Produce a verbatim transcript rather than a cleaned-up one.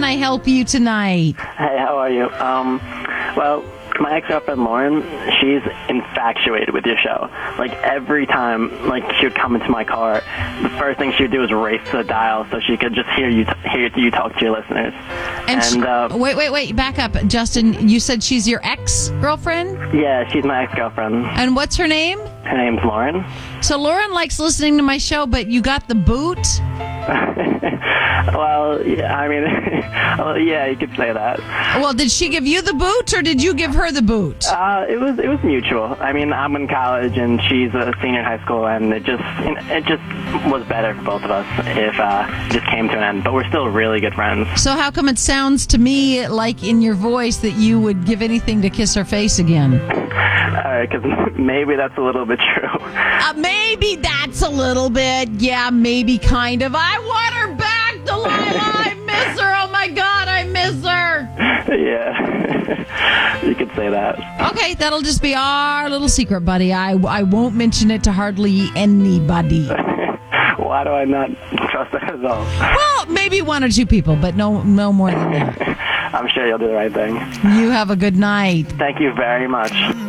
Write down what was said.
I help you tonight? Hey, how are you? Um, well, my ex-girlfriend Lauren, she's infatuated with your show. Like, every time, like, she would come into my car, the first thing she would do is race to the dial so she could just hear you t- hear you talk to your listeners. And, and she, uh, wait, wait, wait, back up. Justin, you said she's your ex-girlfriend? Yeah, she's my ex-girlfriend. And what's her name? Her name's Lauren. So Lauren likes listening to my show, but you got the boot? Well, yeah, I mean, well, yeah, you could say that. Well, did she give you the boot, or did you give her the boot? Uh, it was it was mutual. I mean, I'm in college and she's a senior in high school, and it just it just was better for both of us if uh, it just came to an end. But we're still really good friends. So how come it sounds to me like in your voice that you would give anything to kiss her face again? All right, because maybe that's a little bit true. Uh, maybe that's a little bit. Yeah, maybe kind of. I want her back, Delilah. I miss her. Oh, my God, I miss her. Yeah, you could say that. Okay, that'll just be our little secret, buddy. I, I won't mention it to hardly anybody. Why do I not trust that at all? Well, maybe one or two people, but no, no more than that. I'm sure you'll do the right thing. You have a good night. Thank you very much.